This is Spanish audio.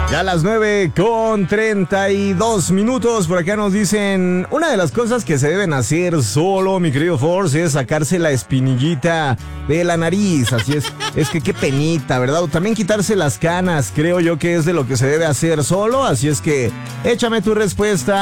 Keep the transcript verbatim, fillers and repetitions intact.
Ya a las nueve con treinta y dos minutos, por acá nos dicen, una de las cosas que se deben hacer solo, mi querido Force, es sacarse la espinillita de la nariz, así es, es que qué penita, ¿verdad? O también quitarse las canas, creo yo que es de lo que se debe hacer solo, así es que échame tu respuesta